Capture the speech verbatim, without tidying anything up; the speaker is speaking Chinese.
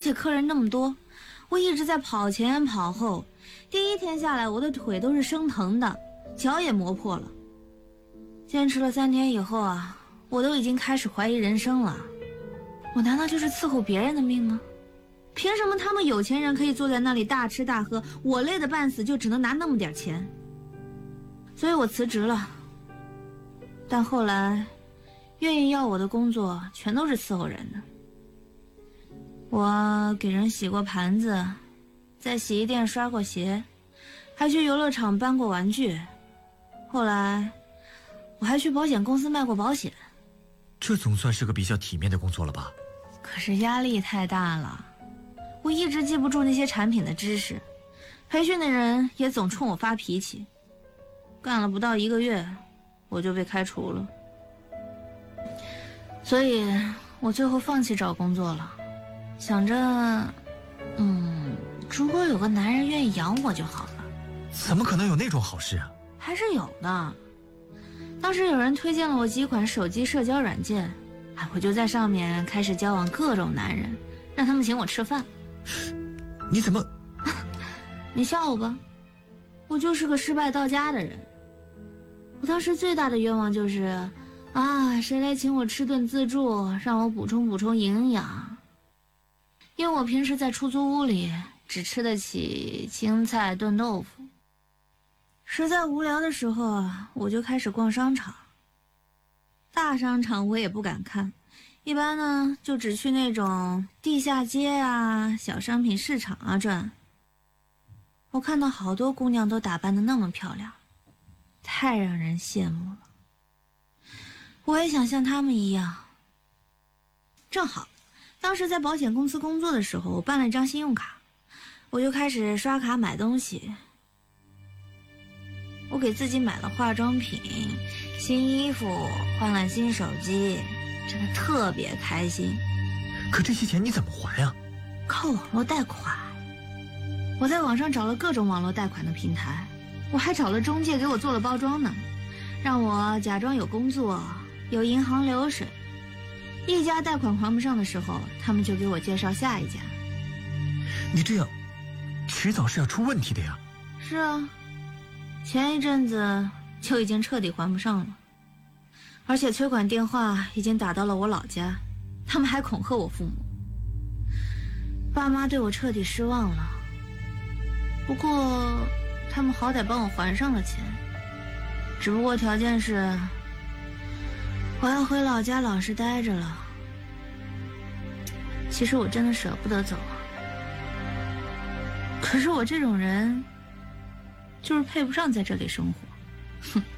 且客人那么多，我一直在跑前跑后，第一天下来我的腿都是生疼的，脚也磨破了。坚持了三天以后啊，我都已经开始怀疑人生了。我难道就是伺候别人的命吗？凭什么他们有钱人可以坐在那里大吃大喝，我累得半死就只能拿那么点钱？所以我辞职了。但后来愿意要我的工作全都是伺候人的。我给人洗过盘子，在洗衣店刷过鞋，还去游乐场搬过玩具。后来我还去保险公司卖过保险。 这总算是个比较体面的工作了吧？ 可是压力太大了，我一直记不住那些产品的知识，培训的人也总冲我发脾气。干了不到一个月，我就被开除了。所以我最后放弃找工作了，想着嗯，如果有个男人愿意养我就好了。 怎么可能有那种好事啊？ 还是有的。当时有人推荐了我几款手机社交软件，我就在上面开始交往各种男人，让他们请我吃饭。 你怎么你笑我吧，我就是个失败到家的人。我当时最大的愿望就是啊，谁来请我吃顿自助，让我补充补充营养。因为我平时在出租屋里只吃得起青菜炖豆腐，实在无聊的时候啊，我就开始逛商场。大商场我也不敢看，一般呢就只去那种地下街啊、小商品市场啊转。我看到好多姑娘都打扮得那么漂亮，太让人羡慕了。我也想像她们一样。正好当时在保险公司工作的时候，我办了一张信用卡，我就开始刷卡买东西。我给自己买了化妆品、新衣服，换了新手机，真的特别开心。 可这些钱你怎么还啊？ 靠网络贷款。我在网上找了各种网络贷款的平台，我还找了中介给我做了包装呢，让我假装有工作，有银行流水。一家贷款还不上的时候，他们就给我介绍下一家。 你这样迟早是要出问题的呀。 是啊，前一阵子就已经彻底还不上了，而且催款电话已经打到了我老家，他们还恐吓我父母。爸妈对我彻底失望了，不过他们好歹帮我还上了钱，只不过条件是我要回老家老实待着了。其实我真的舍不得走啊，可是我这种人就是配不上在这里生活。哼。